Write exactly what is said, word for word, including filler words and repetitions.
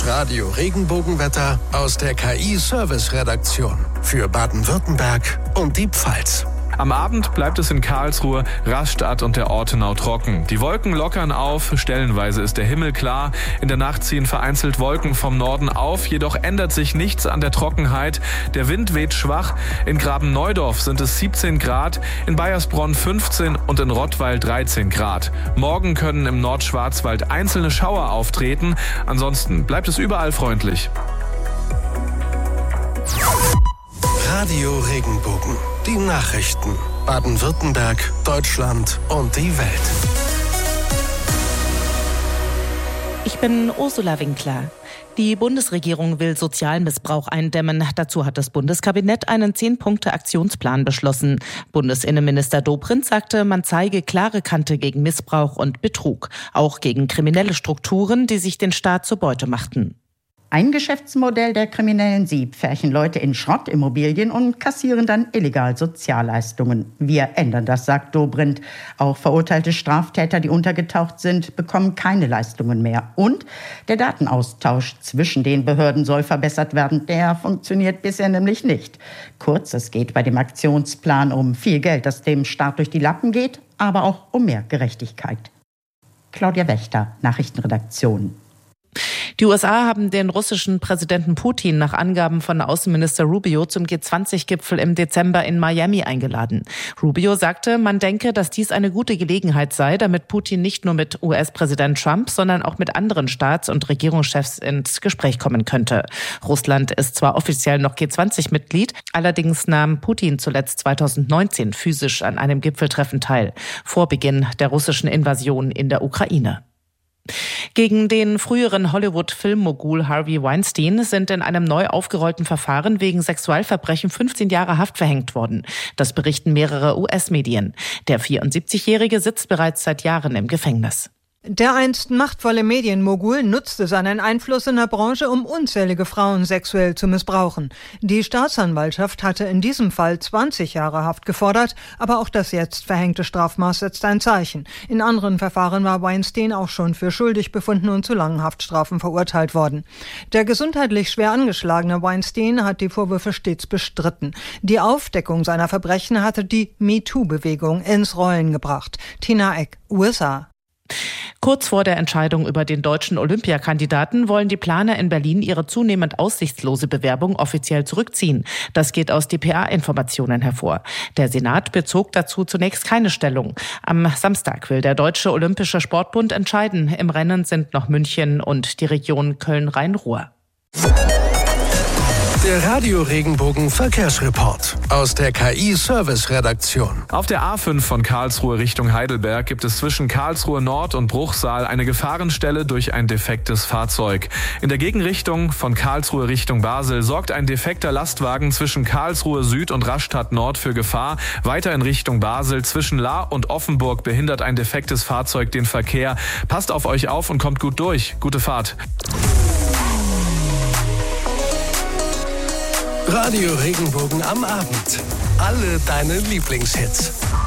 Das Radio Regenbogenwetter aus der K I-Service-Redaktion für Baden-Württemberg und die Pfalz. Am Abend bleibt es in Karlsruhe, Rastatt und der Ortenau trocken. Die Wolken lockern auf, stellenweise ist der Himmel klar. In der Nacht ziehen vereinzelt Wolken vom Norden auf, jedoch ändert sich nichts an der Trockenheit. Der Wind weht schwach. In Graben-Neudorf sind es siebzehn Grad, in Baiersbronn fünfzehn und in Rottweil dreizehn Grad. Morgen können im Nordschwarzwald einzelne Schauer auftreten. Ansonsten bleibt es überall freundlich. Radio Regenbogen. Die Nachrichten. Baden-Württemberg, Deutschland und die Welt. Ich bin Ursula Winkler. Die Bundesregierung will Sozialmissbrauch eindämmen. Dazu hat das Bundeskabinett einen zehn-Punkte-Aktionsplan beschlossen. Bundesinnenminister Dobrindt sagte, man zeige klare Kante gegen Missbrauch und Betrug. Auch gegen kriminelle Strukturen, die sich den Staat zur Beute machten. Ein Geschäftsmodell der Kriminellen. Sie pferchen Leute in Schrottimmobilien und kassieren dann illegal Sozialleistungen. Wir ändern das, sagt Dobrindt. Auch verurteilte Straftäter, die untergetaucht sind, bekommen keine Leistungen mehr. Und der Datenaustausch zwischen den Behörden soll verbessert werden. Der funktioniert bisher nämlich nicht. Kurz, es geht bei dem Aktionsplan um viel Geld, das dem Staat durch die Lappen geht, aber auch um mehr Gerechtigkeit. Claudia Wächter, Nachrichtenredaktion. Die U S A haben den russischen Präsidenten Putin nach Angaben von Außenminister Rubio zum G zwanzig Gipfel im Dezember in Miami eingeladen. Rubio sagte, man denke, dass dies eine gute Gelegenheit sei, damit Putin nicht nur mit U S-Präsident Trump, sondern auch mit anderen Staats- und Regierungschefs ins Gespräch kommen könnte. Russland ist zwar offiziell noch G zwanzig Mitglied, allerdings nahm Putin zuletzt zweitausendneunzehn physisch an einem Gipfeltreffen teil, vor Beginn der russischen Invasion in der Ukraine. Gegen den früheren Hollywood-Filmmogul Harvey Weinstein sind in einem neu aufgerollten Verfahren wegen Sexualverbrechen fünfzehn Jahre Haft verhängt worden. Das berichten mehrere U S-Medien. Der vierundsiebzigjährige sitzt bereits seit Jahren im Gefängnis. Der einst machtvolle Medienmogul nutzte seinen Einfluss in der Branche, um unzählige Frauen sexuell zu missbrauchen. Die Staatsanwaltschaft hatte in diesem Fall zwanzig Jahre Haft gefordert, aber auch das jetzt verhängte Strafmaß setzt ein Zeichen. In anderen Verfahren war Weinstein auch schon für schuldig befunden und zu langen Haftstrafen verurteilt worden. Der gesundheitlich schwer angeschlagene Weinstein hat die Vorwürfe stets bestritten. Die Aufdeckung seiner Verbrechen hatte die MeToo-Bewegung ins Rollen gebracht. Tina Eck, U S A. Kurz vor der Entscheidung über den deutschen Olympiakandidaten wollen die Planer in Berlin ihre zunehmend aussichtslose Bewerbung offiziell zurückziehen. Das geht aus D P A-Informationen hervor. Der Senat bezog dazu zunächst keine Stellung. Am Samstag will der Deutsche Olympische Sportbund entscheiden. Im Rennen sind noch München und die Region Köln-Rhein-Ruhr. Der Radio Regenbogen Verkehrsreport aus der K I-Service-Redaktion. Auf der A fünf von Karlsruhe Richtung Heidelberg gibt es zwischen Karlsruhe Nord und Bruchsal eine Gefahrenstelle durch ein defektes Fahrzeug. In der Gegenrichtung von Karlsruhe Richtung Basel sorgt ein defekter Lastwagen zwischen Karlsruhe Süd und Rastatt Nord für Gefahr. Weiter in Richtung Basel zwischen Lahr und Offenburg behindert ein defektes Fahrzeug den Verkehr. Passt auf euch auf und kommt gut durch. Gute Fahrt. Radio Regenbogen am Abend. Alle deine Lieblingshits.